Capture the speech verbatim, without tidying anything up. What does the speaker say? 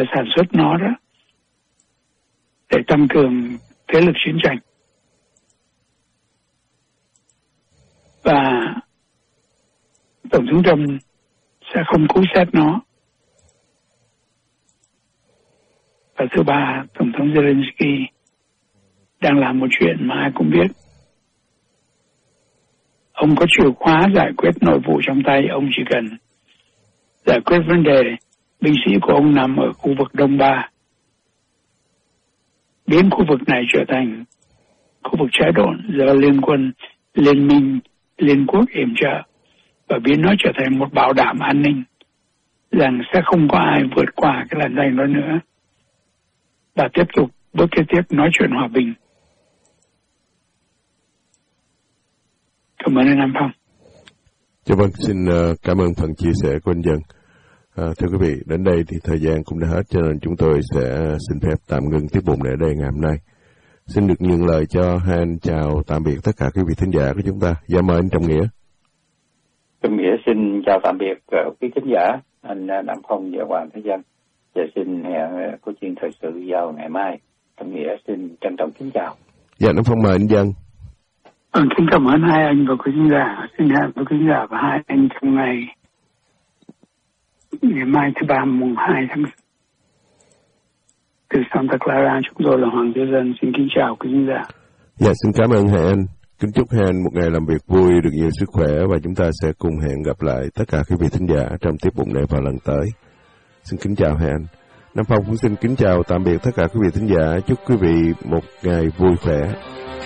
sản xuất nó đó để tăng cường thế lực chiến tranh. Và Tổng thống Trump sẽ không cứu xét nó. Và thứ ba, Tổng thống Zelensky đang làm một chuyện mà ai cũng biết. Ông có chìa khóa giải quyết nội vụ trong tay, ông chỉ cần giải quyết vấn đề binh sĩ của ông nằm ở khu vực Đông Ba, biến khu vực này trở thành khu vực trái đồn do liên quân, liên minh, liên quốc yểm trợ, và biến nó trở thành một bảo đảm an ninh, rằng sẽ không có ai vượt qua cái làn ranh đó nữa, và tiếp tục bước kế tiếp nói chuyện hòa bình. Cảm ơn anh Nam Phong. Dạ vâng, xin cảm ơn phần chia sẻ của anh Dân. À, thưa quý vị, đến đây thì thời gian cũng đã hết, cho nên chúng tôi sẽ xin phép tạm ngưng tiết mục này ở đây ngày hôm nay. Xin được nhường lời cho hai anh chào tạm biệt tất cả quý vị thính giả của chúng ta. Dạ mời anh Trọng Nghĩa. Trọng Nghĩa xin chào tạm biệt quý thính giả, anh Nam Phong và Hoàng Thế Dân. Và xin hẹn câu chuyện thời sự vào ngày mai. Trọng Nghĩa xin trân trọng kính chào. Dạ, Nam Phong mời anh Dân. Vâng, xin cảm ơn hai anh và quý khán giả. Xin hẹn với quý khán giả và hai anh trong ngày ngày mai thứ ba mùng hai tháng từ Santa Clara. Chúng tôi là Hoàng Thế Dân. Xin kính chào quý khán giả. Dạ, xin cảm ơn hai anh. Kính chúc hai anh một ngày làm việc vui, được nhiều sức khỏe, và chúng ta sẽ cùng hẹn gặp lại tất cả quý vị thính giả trong tiết mục này vào lần tới. Xin kính chào hai anh. Nam Phong cũng xin kính chào tạm biệt tất cả quý vị thính giả. Chúc quý vị một ngày vui khỏe.